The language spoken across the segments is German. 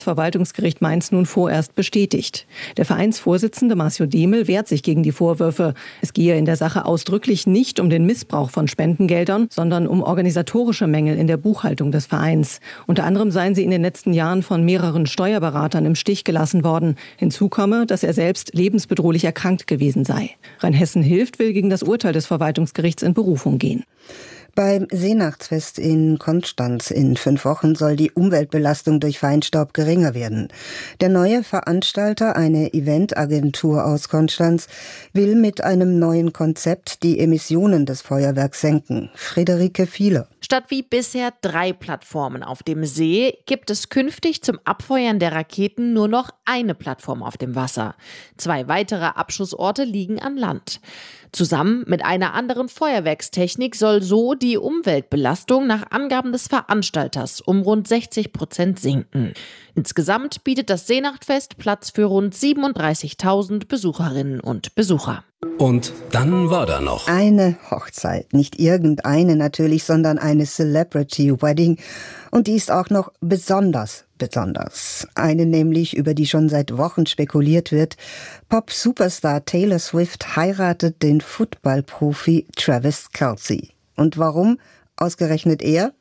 Verwaltungsgericht Mainz nun vorerst bestätigt. Der Vereinsvorsitzende Marcio Demel wehrt sich gegen die Vorwürfe. Es gehe in der Sache ausdrücklich nicht um den Missbrauch von Spendengeldern, sondern um organisatorische Mängel in der Buchhaltung des Vereins. Unter anderem seien sie in den letzten Jahren von mehreren Steuerberatern im Stich gelassen worden. Hinzu komme, dass er selbst lebensbedrohlich erkrankt gewesen sei. Rheinhessen hilft will gegen das Urteil des Verwaltungsgerichts in Berufung gehen. Beim Seenachtsfest in Konstanz in 5 Wochen soll die Umweltbelastung durch Feinstaub geringer werden. Der neue Veranstalter, eine Eventagentur aus Konstanz, will mit einem neuen Konzept die Emissionen des Feuerwerks senken. Friederike Fiele. Statt wie bisher 3 Plattformen auf dem See gibt es künftig zum Abfeuern der Raketen nur noch eine Plattform auf dem Wasser. 2 weitere Abschussorte liegen an Land. Zusammen mit einer anderen Feuerwerkstechnik soll so die Umweltbelastung nach Angaben des Veranstalters um rund 60% sinken. Insgesamt bietet das Seenachtsfest Platz für rund 37.000 Besucherinnen und Besucher. Und dann war da noch eine Hochzeit. Nicht irgendeine natürlich, sondern eine Celebrity Wedding. Und die ist auch noch besonders. Eine nämlich, über die schon seit Wochen spekuliert wird. Pop-Superstar Taylor Swift heiratet den Footballprofi Travis Kelce. Und warum ausgerechnet er?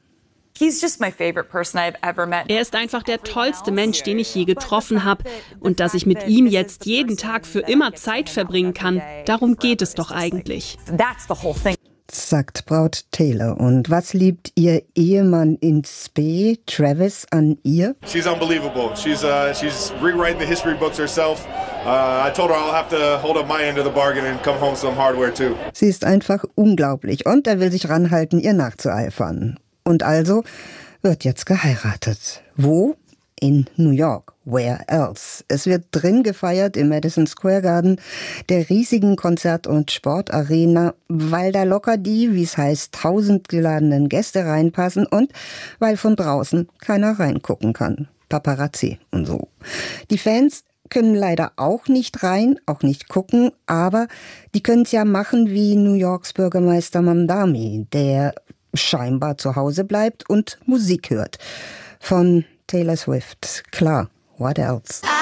Er ist einfach der tollste Mensch, den ich je getroffen habe. Und dass ich mit ihm jetzt jeden Tag für immer Zeit verbringen kann, darum geht es doch eigentlich. Sagt Braut Taylor. Und was liebt ihr Ehemann in Spe, Travis, an ihr? She's unbelievable. She's rewriting the history books herself. I told her I'll have to hold up my end of the bargain and come home some hardware too. Sie ist einfach unglaublich und er will sich ranhalten, ihr nachzueifern. Und also wird jetzt geheiratet. Wo? In New York. Where else? Es wird drin gefeiert im Madison Square Garden, der riesigen Konzert- und Sportarena, weil da locker die, wie es heißt, 1000 geladenen Gäste reinpassen und weil von draußen keiner reingucken kann. Paparazzi und so. Die Fans können leider auch nicht rein, auch nicht gucken, aber die können es ja machen wie New Yorks Bürgermeister Mamdani, der scheinbar zu Hause bleibt und Musik hört. Von Taylor Swift. Klar, what else?